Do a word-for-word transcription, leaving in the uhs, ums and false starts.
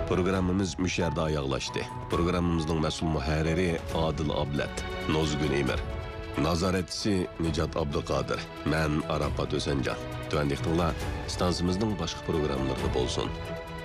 Programmamız müşerdə ayaqlaşdı. Programmamızın məsul mühərriri Adil Ablet, Nozgün Emir. Nazaretçisi Nicat Abdülkadir. Mən Arafat Ösencan. Tüvəndikdinla stansımızın başqa programlarında bolsun.